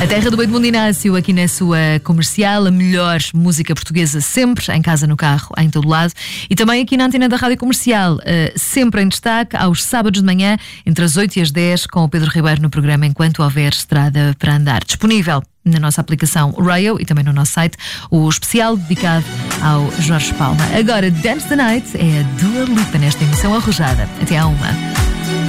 A terra do Boi de Mundo Inácio, aqui na sua comercial, a melhor música portuguesa sempre, em casa, no carro, em todo lado. E também aqui na antena da Rádio Comercial, sempre em destaque, aos sábados de manhã, entre as 8 e as 10, com o Pedro Ribeiro no programa Enquanto Houver Estrada para Andar. Disponível na nossa aplicação Rayo e também no nosso site, o especial dedicado ao Jorge Palma. Agora, Dance the Night é a Dua Lipa nesta emissão arrojada. Até à 1.